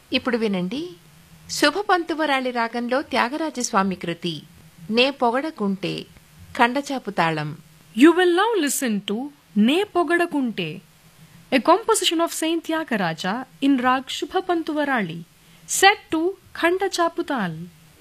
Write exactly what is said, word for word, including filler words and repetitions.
ఇప్పుడు వినండి, శుభపంతువరాళి రాగంలో త్యాగరాజస్వామి కృతి నే పొగడకుంటే ఖండచాపు తాళం. You will now listen to Ne Pogadakunte, a composition of Saint Tyagaraja in Rag Shubhapantuvarali, set to Khanda Chaputal.